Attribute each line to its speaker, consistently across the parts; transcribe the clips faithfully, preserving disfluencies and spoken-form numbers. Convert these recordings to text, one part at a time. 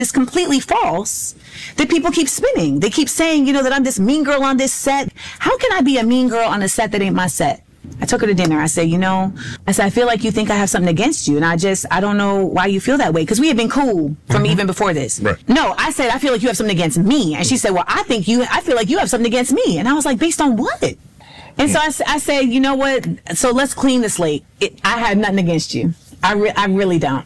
Speaker 1: It's completely false that people keep spinning. They keep saying, you know, that I'm this mean girl on this set. How can I be a mean girl on a set that ain't my set? I took her to dinner. I said, you know, I said, I feel like you think I have something against you. And I just, I don't know why you feel that way. Because we had been cool from mm-hmm. even before this.
Speaker 2: Right.
Speaker 1: No, I said, I feel like you have something against me. And she said, well, I think you, I feel like you have something against me. And I was like, based on what? And so I, I said, you know what? So let's clean the slate. It, I have nothing against you. I, re- I really don't.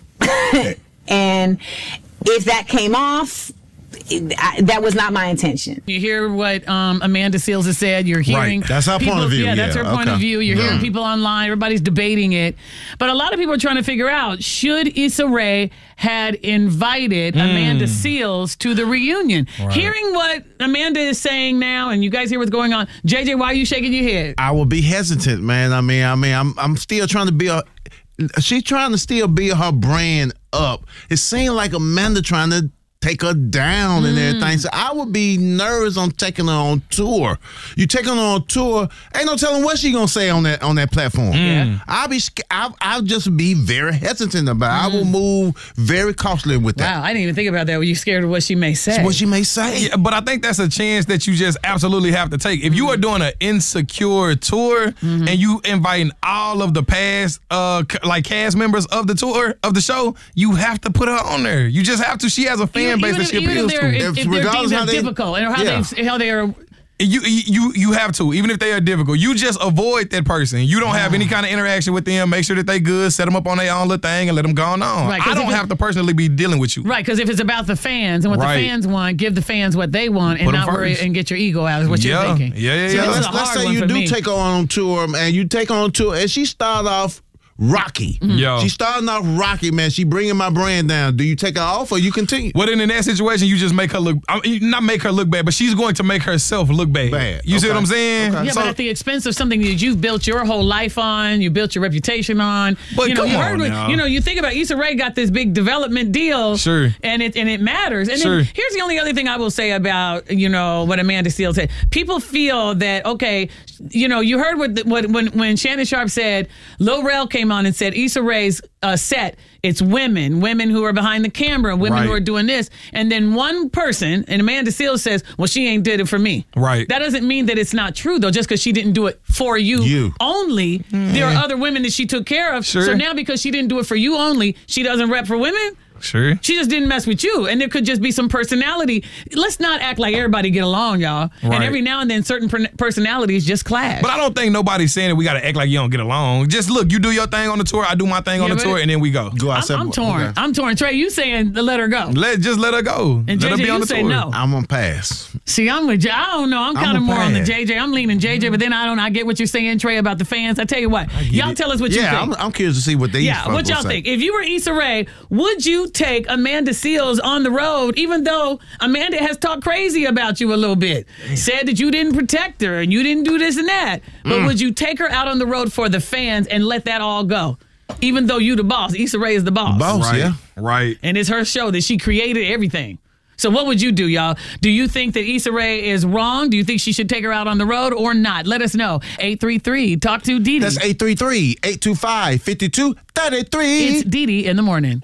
Speaker 1: And if that came off, it, I, that was not my intention.
Speaker 3: You hear what um, Amanda Seales has said. You're hearing
Speaker 2: right. That's our
Speaker 3: people,
Speaker 2: point of view.
Speaker 3: Yeah,
Speaker 2: yeah.
Speaker 3: that's her okay. point of view. You're yeah. hearing people online. Everybody's debating it. But a lot of people are trying to figure out, should Issa Rae had invited mm. Amanda Seales to the reunion? Right. Hearing what Amanda is saying now, and you guys hear what's going on, J J, why are you shaking your head?
Speaker 2: I will be hesitant, man. I mean, I mean, I'm I'm still trying to be a. She's trying to still build her brand up. It seems like Amanda trying to take her down mm. and everything. So I would be nervous on taking her on tour. You take her on tour, ain't no telling what she gonna say on that on that platform.
Speaker 3: Mm.
Speaker 2: I'll be, I'll, I'll just be very hesitant about it. Mm. I will move very cautiously with that.
Speaker 3: Wow, I didn't even think about that. Were you scared of what she may say?
Speaker 2: What she may say.
Speaker 4: Yeah, but I think that's a chance that you just absolutely have to take. If you are doing an Insecure tour mm-hmm. and you inviting all of the past uh like cast members of the tour of the show, you have to put her on there. You just have to. She has a fan base that she appeals to.
Speaker 3: If, if they're deemed as difficult and how
Speaker 4: yeah.
Speaker 3: they how they are.
Speaker 4: You you you have to, even if they are difficult. You just avoid that person. You don't have any kind of interaction with them. Make sure that they good. Set them up on their own little thing and let them go on.
Speaker 3: Right,
Speaker 4: I don't have to personally be dealing with you.
Speaker 3: Right, because if it's about the fans and what right. the fans want, give the fans what they want and Put not worry and get your ego out is what
Speaker 4: yeah.
Speaker 3: you're thinking.
Speaker 4: Yeah, yeah,
Speaker 3: so
Speaker 4: yeah.
Speaker 2: Let's, let's say you do me. take her on tour, and you take her on tour, and she started off rocky.
Speaker 4: Mm-hmm. Yo.
Speaker 2: She's starting off rocky, man. She bringing my brand down. Do you take her off or you continue?
Speaker 4: Well, then in that situation, you just make her look, I mean, not make her look bad, but she's going to make herself look bad.
Speaker 2: Bad.
Speaker 4: You
Speaker 2: okay.
Speaker 4: see what I'm saying?
Speaker 3: Okay. Yeah, so, but at the expense of something that you've built your whole life on, you built your reputation on.
Speaker 4: But
Speaker 3: you know,
Speaker 4: come
Speaker 3: you
Speaker 4: on
Speaker 3: heard
Speaker 4: now.
Speaker 3: What, you know, you think about Issa Rae got this big development deal.
Speaker 4: Sure.
Speaker 3: And it and it matters. And
Speaker 4: sure.
Speaker 3: then here's the only other thing I will say about, you know, what Amanda Seales said. People feel that, okay, you know, you heard what, what when, when Shannon Sharpe said, Lil Rel came on and said, Issa Rae's uh, set, it's women, women who are behind the camera, women
Speaker 4: right.
Speaker 3: who are doing this. And then one person, and Amanda Seales says, well, she ain't did it for me.
Speaker 4: Right.
Speaker 3: That doesn't mean that it's not true, though, just because she didn't do it for you,
Speaker 2: you.
Speaker 3: only. Mm. There are other women that she took care of.
Speaker 4: Sure.
Speaker 3: So now because she didn't do it for you only, she doesn't rep for women?
Speaker 4: Sure.
Speaker 3: She just didn't mess with you. And there could just be some personality. Let's not act like everybody get along, y'all. Right. And every now and then certain per- personalities just clash.
Speaker 4: But I don't think nobody's saying that we got to act like you don't get along. Just look, you do your thing on the tour, I do my thing yeah, on the tour, and then we go.
Speaker 2: Go
Speaker 3: I'm, I'm torn. Okay. I'm torn. Trey, you saying let her go.
Speaker 4: Let Just let her go.
Speaker 3: And
Speaker 4: let
Speaker 3: J J,
Speaker 4: her be on
Speaker 3: you
Speaker 4: the
Speaker 3: say
Speaker 4: tour.
Speaker 3: no.
Speaker 2: I'm going to pass.
Speaker 3: See, I'm with you. I don't know. I'm kind of more
Speaker 2: pass.
Speaker 3: on the J J. I'm leaning J J, but then I don't I get what you're saying, Trey, about the fans. I tell you what. Y'all
Speaker 2: it.
Speaker 3: tell us what
Speaker 2: yeah,
Speaker 3: you think.
Speaker 2: I'm, I'm curious to see what they
Speaker 3: Yeah, what y'all
Speaker 2: say.
Speaker 3: think. If you were Issa Rae, would you take Amanda Seales on the road, even though Amanda has talked crazy about you a little bit? Damn. Said that you didn't protect her and you didn't do this and that. But mm. would you take her out on the road for the fans and let that all go? Even though you the boss. Issa Rae is the boss.
Speaker 2: The boss,
Speaker 4: right.
Speaker 2: yeah.
Speaker 4: Right.
Speaker 3: And it's her show that she created everything. So what would you do, y'all? Do you think that Issa Rae is wrong? Do you think she should take her out on the road or not? Let us know. eight three three talk to Dee Dee.
Speaker 2: That's eight three three, eight two five, five two three three.
Speaker 3: It's Dee Dee in the morning.